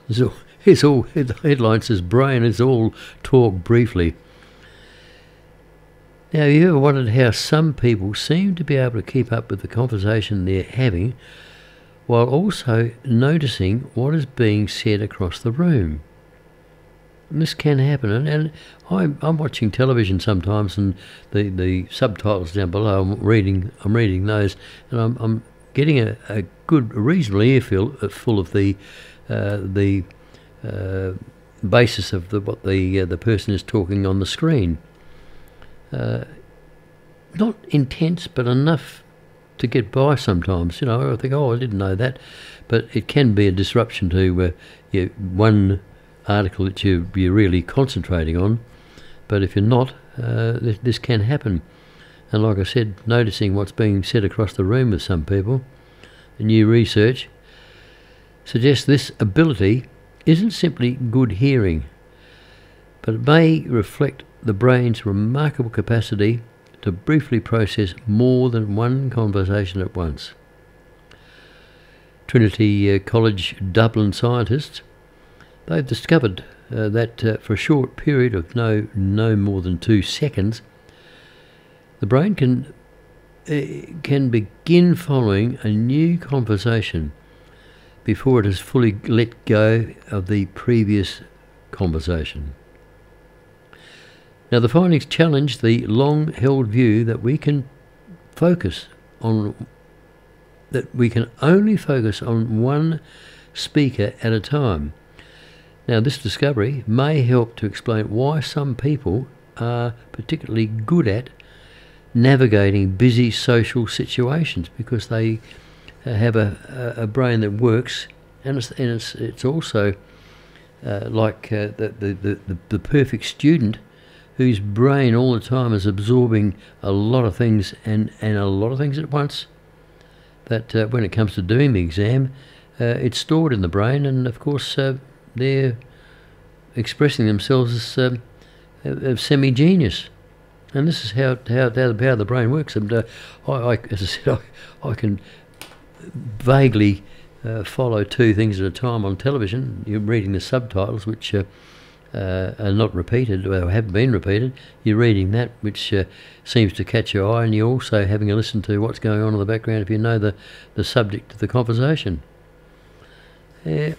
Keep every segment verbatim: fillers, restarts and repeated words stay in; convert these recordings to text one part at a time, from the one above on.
It's all, it's all the headline says brain. It's all talk briefly. Now, have you ever wondered how some people seem to be able to keep up with the conversation they're having while also noticing what is being said across the room? And this can happen, and, and I'm, I'm watching television sometimes, and the, the subtitles down below, I'm reading I'm reading those, and I'm, I'm getting a, a good, a reasonable earful uh, full of the uh, the uh, basis of the, what the uh, the person is talking on the screen. Uh, not intense, but enough to get by sometimes. You know, I think, oh, I didn't know that. But it can be a disruption to uh, you, one article that you, you're really concentrating on. But if you're not, uh, this, this can happen. And like I said, noticing what's being said across the room with some people, new research suggests this ability isn't simply good hearing, but it may reflect the brain's remarkable capacity to briefly process more than one conversation at once. Trinity uh, College Dublin scientists, they've discovered uh, that uh, for a short period of no, no more than two seconds, the brain can, uh, can begin following a new conversation before it has fully let go of the previous conversation. Now, the findings challenge the long-held view that we can focus on, that we can only focus on one speaker at a time. Now, this discovery may help to explain why some people are particularly good at navigating busy social situations, because they have a, a brain that works, and it's, and it's, it's also uh, like uh, the, the, the, the perfect student whose brain all the time is absorbing a lot of things and, and a lot of things at once, that uh, when it comes to doing the exam, uh, it's stored in the brain, and of course uh, they're expressing themselves as um, a, a semi-genius. And this is how how, how, how the brain works. And uh, I, I, as I said, I, I can vaguely uh, follow two things at a time on television. You're reading the subtitles, which uh, uh, are not repeated, or haven't been repeated. You're reading that, which uh, seems to catch your eye, and you're also having a listen to what's going on in the background if you know the, the subject of the conversation. Uh,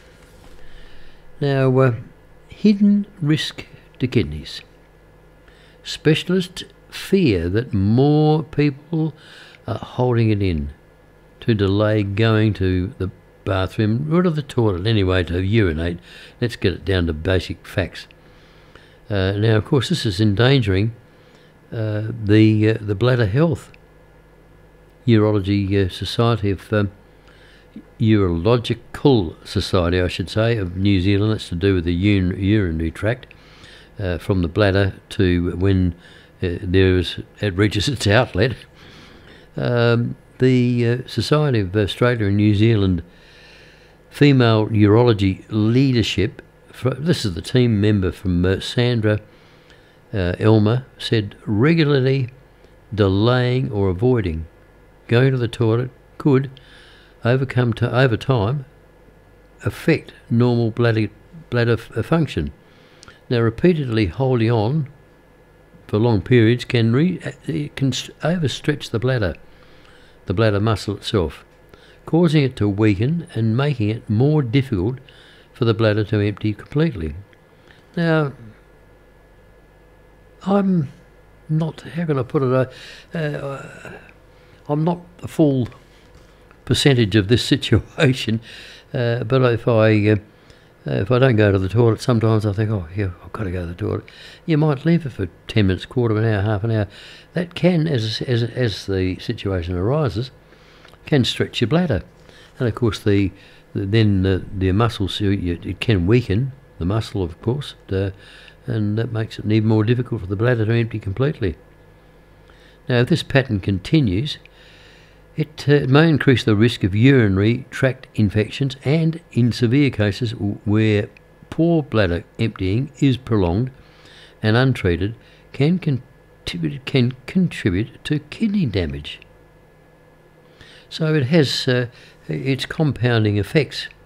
now, uh, hidden risk to kidneys. Specialists fear that more people are holding it in to delay going to the bathroom, or to the toilet anyway, to urinate. Let's get it down to basic facts. Uh, now, of course, this is endangering uh, the uh, the bladder health. Urology uh, Society of um, Urological Society, I should say, of New Zealand. That's to do with the ur urinary tract, uh, from the bladder to when uh, there is it reaches its outlet. Um, the uh, Society of Australia and New Zealand Female Urology Leadership, this is the team member from uh, Sandra uh, Elmer, said regularly delaying or avoiding going to the toilet could overcome to over time affect normal bladder, bladder f function. Now, repeatedly holding on for long periods can, re it can overstretch the bladder, the bladder muscle itself, causing it to weaken and making it more difficult for the bladder to empty completely. Now, I'm not, how can I put it, uh, uh, I'm not a full percentage of this situation, uh, but if I uh, if I don't go to the toilet, sometimes I think, oh yeah, I've got to go to the toilet. You might leave it for ten minutes, quarter of an hour, half an hour. That can, as as as the situation arises, can stretch your bladder, and of course the, the then the, the muscles, it can weaken the muscle, of course, uh, and that makes it even more difficult for the bladder to empty completely. Now, if this pattern continues, It, uh, it may increase the risk of urinary tract infections, and in severe cases where poor bladder emptying is prolonged and untreated, can contribute, can contribute to kidney damage. So it has uh, its compounding effects.